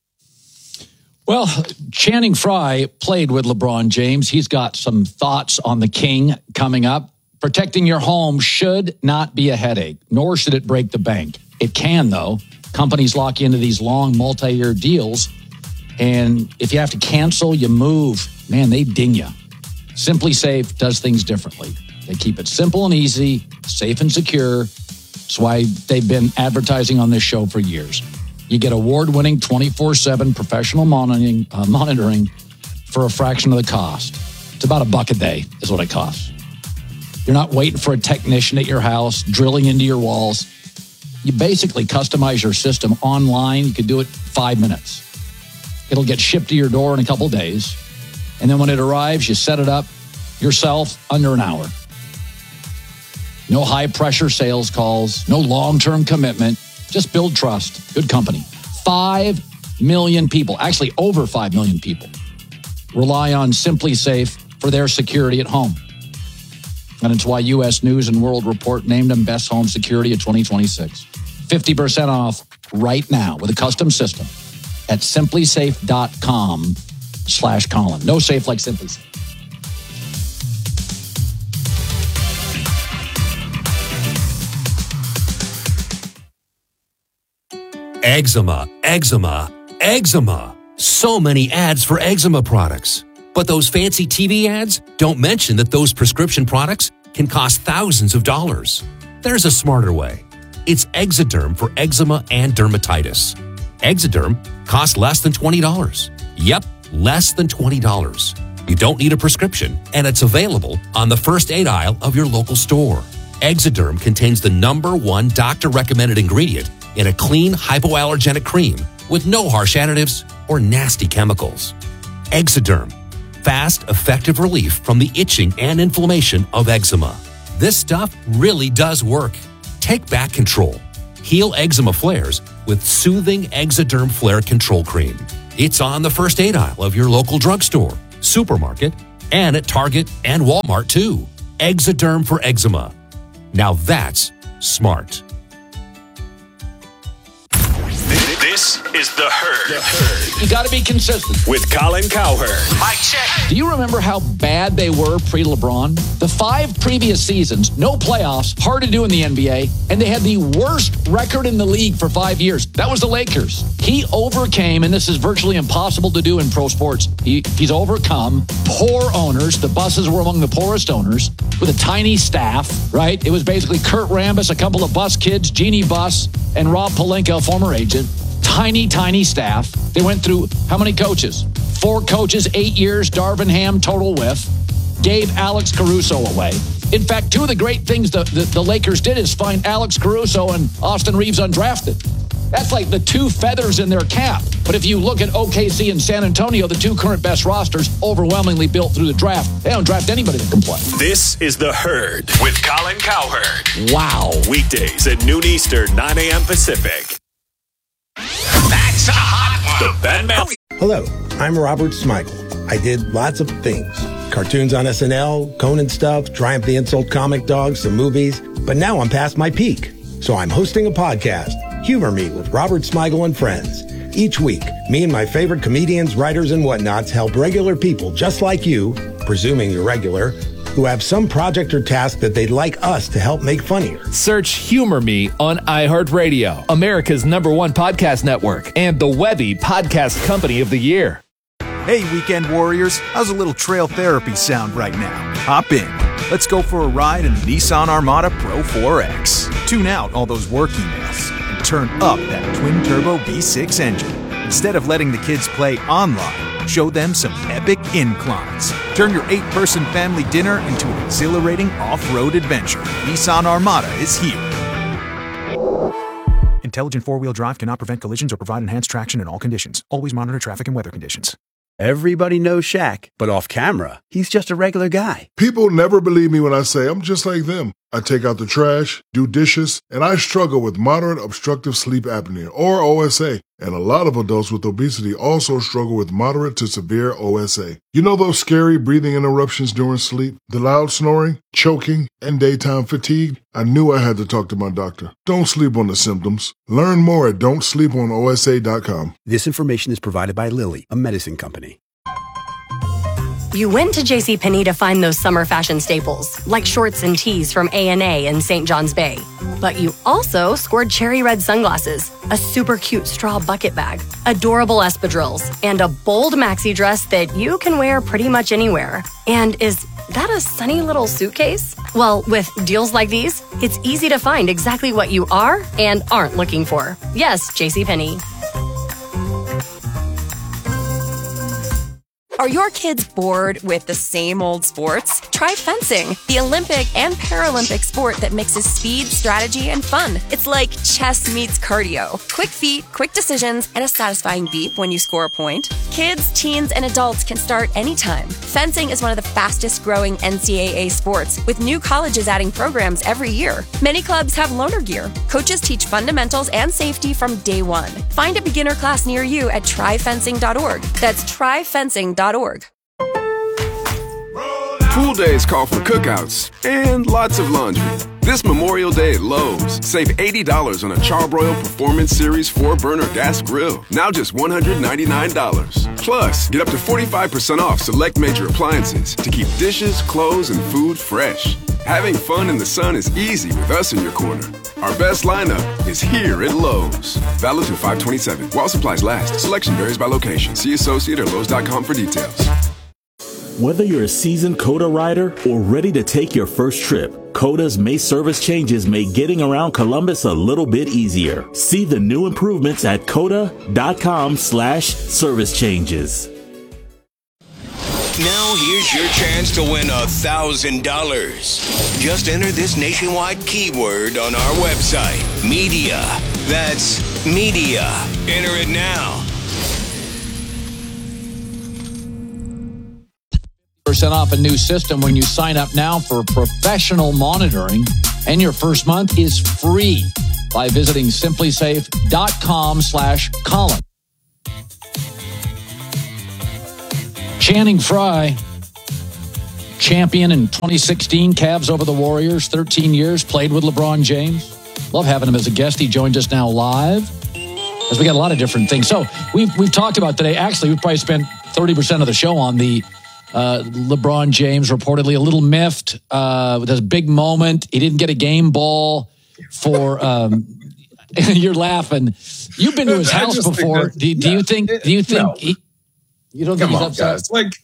Well, Channing Frye played with LeBron James. He's got some thoughts on the king coming up. Protecting your home should not be a headache, nor should it break the bank. It can, though. Companies lock you into these long multi-year deals. And if you have to cancel, you move. Man, they ding you. Simply Safe does things differently. They keep it simple and easy, safe and secure. That's why they've been advertising on this show for years. You get award-winning 24/7 professional monitoring for a fraction of the cost. It's about $1 a day is what it costs. You're not waiting for a technician at your house, drilling into your walls. You basically customize your system online. You can do it 5 minutes. It'll get shipped to your door in a couple days. And then when it arrives, you set it up yourself under an hour. No high-pressure sales calls, no long-term commitment. Just build trust. Good company. 5 million people, actually over 5 million people, rely on Simply Safe for their security at home. And it's why U.S. News and World Report named them Best Home Security of 2026. 50% off right now with a custom system at simplysafe.com/Colin. No safe like Simply Safe. Eczema, eczema, eczema. So many ads for eczema products. But those fancy TV ads don't mention that those prescription products can cost thousands of dollars. There's a smarter way. It's Exoderm for eczema and dermatitis. Exoderm costs less than $20. Yep, less than $20. You don't need a prescription, and it's available on the first aid aisle of your local store. Exoderm contains the #1 doctor-recommended ingredient in a clean, hypoallergenic cream with no harsh additives or nasty chemicals. Exoderm, fast, effective relief from the itching and inflammation of eczema. This stuff really does work. Take back control. Heal eczema flares with soothing Exoderm Flare Control Cream. It's on the first aid aisle of your local drugstore, supermarket, and at Target and Walmart too. Exoderm for eczema. Now that's smart. This is The Herd. You got to be consistent. With Colin Cowherd. Mic check. Do you remember how bad they were pre-LeBron? The 5 previous seasons, no playoffs, hard to do in the NBA, and they had the worst record in the league for 5 years. That was the Lakers. He overcame, and this is virtually impossible to do in pro sports, he's overcome poor owners. The Busses were among the poorest owners with a tiny staff, right? It was basically Kurt Rambis, a couple of Buss kids, Jeannie Buss, and Rob Pelinka, a former agent. Tiny staff. They went through how many coaches? 4 coaches, 8 years, Darvin Ham, total whiff. Gave Alex Caruso away. In fact, 2 of the great things the Lakers did is find Alex Caruso and Austin Reeves undrafted. That's like the 2 feathers in their cap. But if you look at OKC and San Antonio, the 2 current best rosters, overwhelmingly built through the draft. They don't draft anybody that can play. This is The Herd with Colin Cowherd. Wow. Weekdays at noon Eastern, 9 a.m. Pacific. That's a hot one. The Batman. Hello, I'm Robert Smigel. I did lots of things. Cartoons on SNL, Conan stuff, Triumph the Insult Comic Dog, some movies. But now I'm past my peak. So I'm hosting a podcast, Humor Me with Robert Smigel and Friends. Each week, me and my favorite comedians, writers, and whatnots help regular people just like you, presuming you're regular, who have some project or task that they'd like us to help make funnier. Search Humor Me on iHeartRadio, America's #1 podcast network, and the Webby Podcast Company of the Year. Hey, weekend warriors, how's a little trail therapy sound right now? Hop in. Let's go for a ride in the Nissan Armada Pro 4X. Tune out all those work emails and turn up that twin-turbo V6 engine. Instead of letting the kids play online, show them some epic inclines. Turn your 8-person family dinner into an exhilarating off-road adventure. Nissan Armada is here. Intelligent 4-wheel drive cannot prevent collisions or provide enhanced traction in all conditions. Always monitor traffic and weather conditions. Everybody knows Shaq, but off camera, he's just a regular guy. People never believe me when I say I'm just like them. I take out the trash, do dishes, and I struggle with moderate obstructive sleep apnea, or OSA. And a lot of adults with obesity also struggle with moderate to severe OSA. You know those scary breathing interruptions during sleep, the loud snoring, choking, and daytime fatigue? I knew I had to talk to my doctor. Don't sleep on the symptoms. Learn more at don'tsleeponosa.com. This information is provided by Lilly, a medicine company. You went to JCPenney to find those summer fashion staples, like shorts and tees from A&A and St. John's Bay. But you also scored cherry red sunglasses, a super cute straw bucket bag, adorable espadrilles, and a bold maxi dress that you can wear pretty much anywhere. And is that a sunny little suitcase? Well, with deals like these, it's easy to find exactly what you are and aren't looking for. Yes, JCPenney. Are your kids bored with the same old sports? Try fencing, the Olympic and Paralympic sport that mixes speed, strategy, and fun. It's like chess meets cardio. Quick feet, quick decisions, and a satisfying beep when you score a point. Kids, teens, and adults can start anytime. Fencing is one of the fastest growing NCAA sports, with new colleges adding programs every year. Many clubs have loaner gear. Coaches teach fundamentals and safety from day one. Find a beginner class near you at tryfencing.org. That's tryfencing.org. Pool days call for cookouts and lots of laundry. This Memorial Day at Lowe's, save $80 on a Charbroil Performance Series 4-burner gas grill, now just $199. Plus, get up to 45% off select major appliances to keep dishes, clothes, and food fresh. Having fun in the sun is easy with us in your corner. Our best lineup is here at Lowe's. Valid through 5/27. While supplies last. Selection varies by location. See associate or Lowe's.com for details. Whether you're a seasoned COTA rider or ready to take your first trip, COTA's May service changes make getting around Columbus a little bit easier. See the new improvements at COTA.com/service changes. Now here's your chance to win $1,000. Just enter this nationwide keyword on our website, media. That's media. Enter it now. % off a new system when you sign up now for professional monitoring, and your first month is free by visiting simplysafe.com/Colin. Channing Frye, champion in 2016, Cavs over the Warriors, 13 years, played with LeBron James. Love having him as a guest. He joined us now live, because we got a lot of different things. So we've talked about today. Actually, we've probably spent 30% of the show on the LeBron James, reportedly a little miffed with his big moment. He didn't get a game ball for. You're laughing. You've been to his house before. Do you think? No. You don't think he's upset? Guys. Like,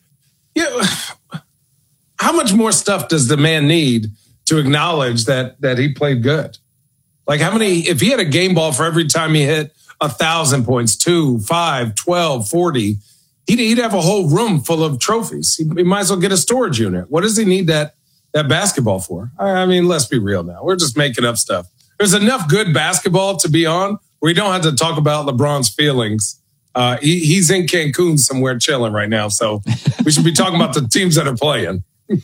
how much more stuff does the man need to acknowledge that he played good? Like, how many? If he had a game ball for every time he hit 1,000 points, 2, 5, 12, 40. He'd have a whole room full of trophies. He might as well get a storage unit. What does he need that basketball for? I mean, let's be real now. We're just making up stuff. There's enough good basketball to be on where we don't have to talk about LeBron's feelings. He's in Cancun somewhere chilling right now. So we should be talking about the teams that are playing.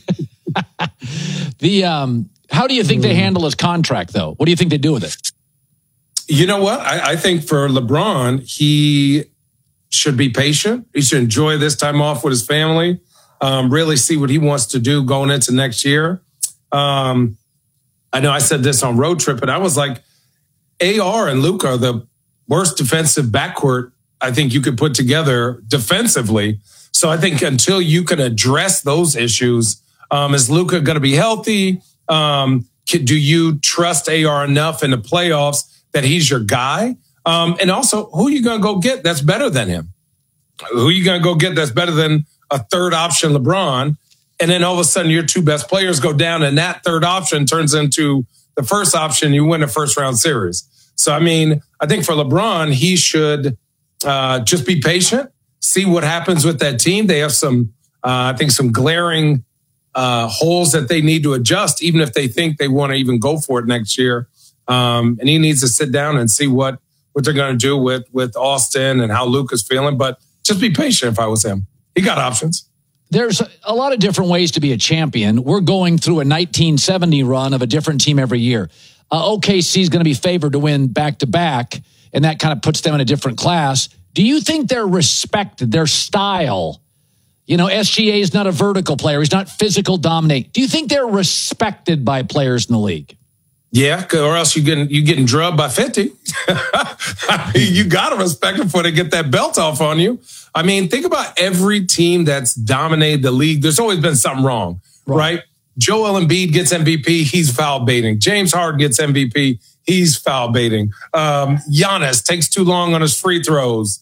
How do you think they handle his contract, though? What do you think they do with it? You know what? I think for LeBron, he should be patient. He should enjoy this time off with his family, really see what he wants to do going into next year. I know I said this on Road Trip, but I was like, AR and Luka are the worst defensive backcourt I think you could put together defensively. So I think until you can address those issues, is Luka going to be healthy? Do you trust AR enough in the playoffs that he's your guy? And also, who are you going to go get that's better than him? Who are you going to go get that's better than a third option LeBron? And then all of a sudden, your two best players go down, and that third option turns into the first option. You win a first-round series. So, I mean, I think for LeBron, he should just be patient, see what happens with that team. They have some glaring holes that they need to adjust, even if they think they want to even go for it next year. And he needs to sit down and see what they're going to do with Austin and how Luka's feeling. But just be patient if I was him. He got options. There's a lot of different ways to be a champion. We're going through a 1970 run of a different team every year. OKC is going to be favored to win back-to-back, and that kind of puts them in a different class. Do you think they're respected, their style? You know, SGA is not a vertical player. He's not physical dominate. Do you think they're respected by players in the league? Yeah, or else you're getting drubbed by 50. I mean, you got to respect them before they get that belt off on you. I mean, think about every team that's dominated the league. There's always been something wrong, right? Joel Embiid gets MVP, he's foul baiting. James Harden gets MVP, he's foul baiting. Giannis takes too long on his free throws.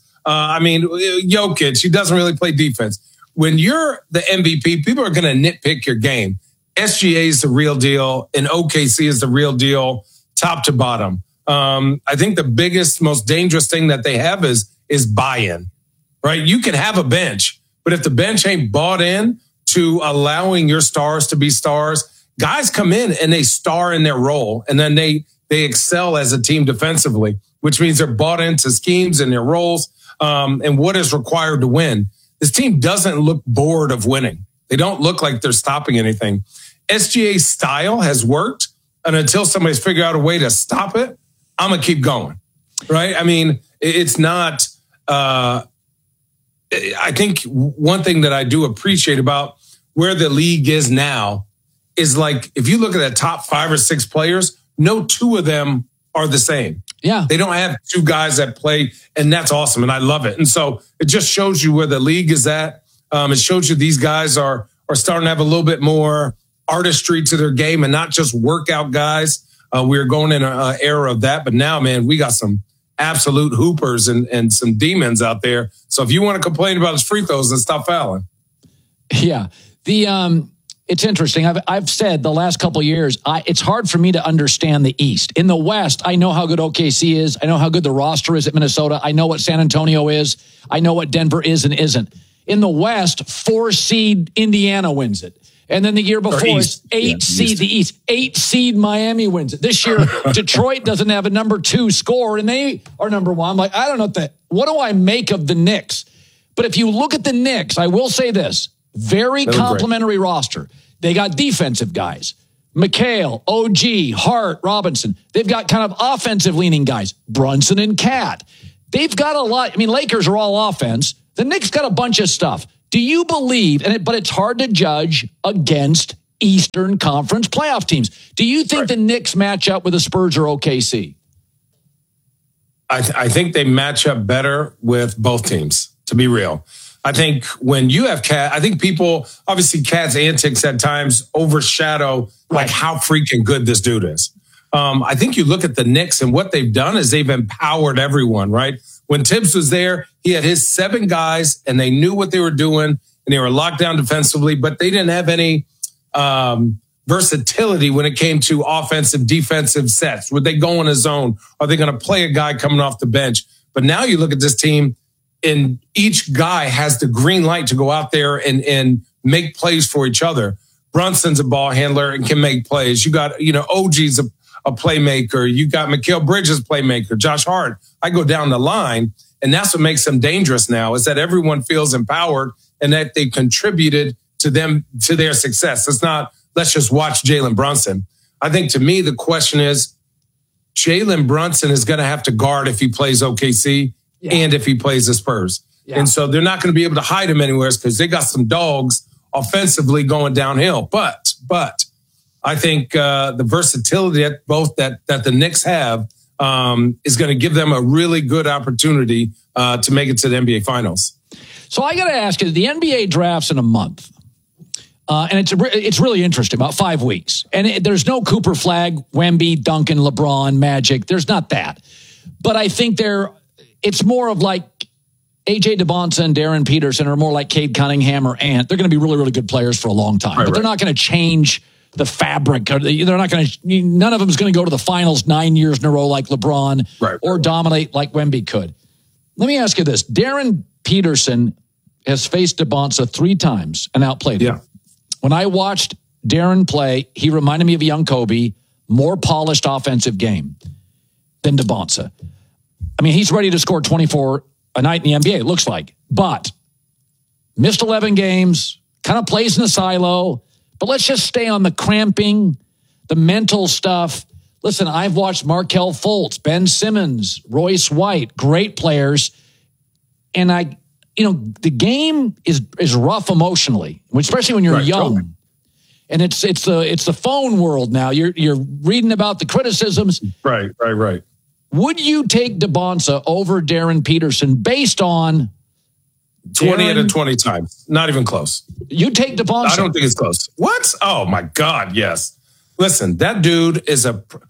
Jokic, he doesn't really play defense. When you're the MVP, people are going to nitpick your game. SGA is the real deal, and OKC is the real deal, top to bottom. I think the biggest, most dangerous thing that they have is buy-in, right? You can have a bench, but if the bench ain't bought in to allowing your stars to be stars, guys come in and they star in their role, and then they excel as a team defensively, which means they're bought into schemes and their roles and what is required to win. This team doesn't look bored of winning. They don't look like they're stopping anything. SGA's style has worked, and until somebody's figured out a way to stop it, I'm going to keep going, right? I mean, it's not I think one thing that I do appreciate about where the league is now is, like, if you look at the top 5 or 6 players, no two of them are the same. Yeah. They don't have two guys that play, and that's awesome, and I love it. And so it just shows you where the league is at. It shows you these guys are starting to have a little bit more artistry to their game and not just workout guys. We're going in an era of that. But now, man, we got some absolute hoopers and some demons out there. So if you want to complain about his free throws, then stop fouling. Yeah. It's interesting. I've said the last couple of years, it's hard for me to understand the East. In the West, I know how good OKC is. I know how good the roster is at Minnesota. I know what San Antonio is. I know what Denver is and isn't. In the West, 4-seed Indiana wins it. And then the year before, it's 8-seed the East. 8-seed Miami wins it. This year, Detroit doesn't have a number 2 score, and they are number 1. I'm like, I don't know what do I make of the Knicks? But if you look at the Knicks, I will say this. Very complimentary roster. They got defensive guys. McHale, OG, Hart, Robinson. They've got kind of offensive-leaning guys. Brunson and Cat. They've got a lot. I mean, Lakers are all offense. The Knicks got a bunch of stuff. Do you believe, but it's hard to judge against Eastern Conference playoff teams. Do you think the Knicks match up with the Spurs or OKC? I think they match up better with both teams, to be real. I think when you have Cat, I think people, obviously Cat's antics at times overshadow like how freaking good this dude is. I think you look at the Knicks and what they've done is they've empowered everyone, right? When Tibbs was there, he had his 7 guys and they knew what they were doing and they were locked down defensively, but they didn't have any versatility when it came to offensive, defensive sets. Would they go in a zone? Are they going to play a guy coming off the bench? But now you look at this team, and each guy has the green light to go out there and make plays for each other. Brunson's a ball handler and can make plays. You got, OG's a playmaker. You got Mikal Bridges playmaker, Josh Hart. I go down the line, and that's what makes them dangerous now, is that everyone feels empowered and that they contributed to their success. It's not, let's just watch Jalen Brunson. I think to me, the question is, Jalen Brunson is going to have to guard if he plays OKC and if he plays the Spurs. Yeah. And so they're not going to be able to hide him anywhere because they got some dogs offensively going downhill. But I think the versatility that the Knicks have is going to give them a really good opportunity to make it to the NBA Finals. So I got to ask you, the NBA draft's in a month. And it's really interesting, about 5 weeks. And there's no Cooper Flag, Wemby, Duncan, LeBron, Magic. There's not that. But I think it's more of like A.J. DeBonsa and Darren Peterson are more like Cade Cunningham or Ant. They're going to be really, really good players for a long time. But they're not going to change the fabric. They're not going to. None of them is going to go to the finals 9 years in a row like LeBron or dominate like Wemby could. Let me ask you this. Darren Peterson has faced DeBonsa 3 times and outplayed him. When I watched Darren play, he reminded me of a young Kobe, more polished offensive game than DeBonsa. I mean, he's ready to score 24 a night in the NBA, it looks like. But missed 11 games, kind of plays in the silo. But let's just stay on the cramping, the mental stuff. Listen, I've watched Markelle Fultz, Ben Simmons, Royce White, great players. And the game is rough emotionally, especially when you're young. Totally. And it's the phone world now. You're reading about the criticisms. Right. Would you take DeBonsa over Darren Peterson based on 20 out of 20 times? Not even close. You take DeBonsa. I don't think it's close. What? Oh my God, yes. Listen, that dude is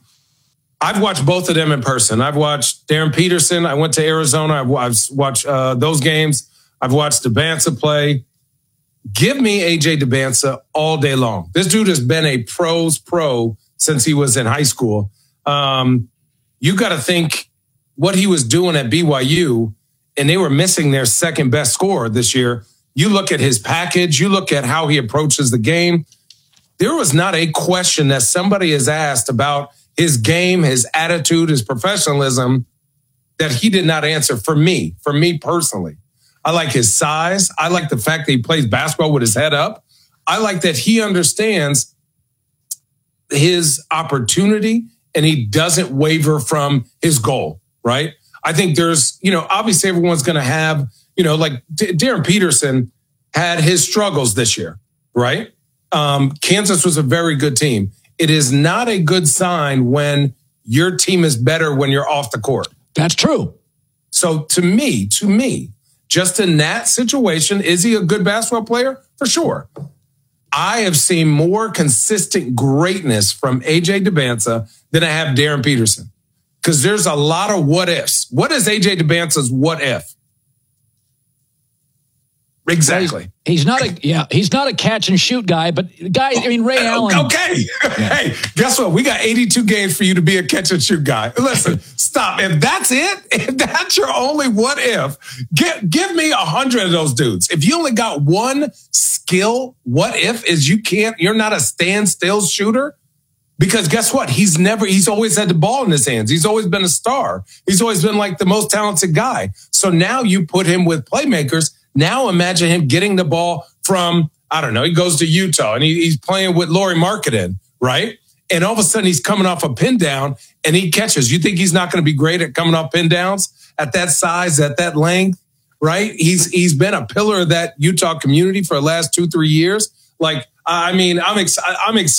I've watched both of them in person. I've watched Darren Peterson. I went to Arizona. I've watched those games. I've watched DeBansa play. Give me AJ DeBansa all day long. This dude has been a pro's pro since he was in high school. You got to think what he was doing at BYU, and they were missing their second best scorer this year. You look at his package. You look at how he approaches the game. There was not a question that somebody has asked about his game, his attitude, his professionalism that he did not answer for me personally. I like his size. I like the fact that he plays basketball with his head up. I like that he understands his opportunity and he doesn't waver from his goal, right? I think there's, obviously everyone's going to have, like Darren Peterson had his struggles this year, right? Kansas was a very good team. It is not a good sign when your team is better when you're off the court. That's true. So to me, just in that situation, is he a good basketball player? For sure. I have seen more consistent greatness from AJ DeBansa than I have Darren Peterson. Because there's a lot of what ifs. What is AJ DeBansa's what if? Exactly. He's not a catch and shoot guy, but Ray Allen. Okay. Hey, guess what? We got 82 games for you to be a catch and shoot guy. Listen, stop. If that's it, if that's your only what if, give me 100 of those dudes. If you only got one skill, what if is you're not a standstill shooter? Because guess what? He's always had the ball in his hands. He's always been a star. He's always been like the most talented guy. So now you put him with playmakers. Now imagine him getting the ball from, I don't know, he goes to Utah and he's playing with Lauri Markkanen, right? And all of a sudden he's coming off a pin down and he catches. You think he's not going to be great at coming off pin downs at that size, at that length, right? He's been a pillar of that Utah community for the last 2-3 years. Like, I mean, I'm excited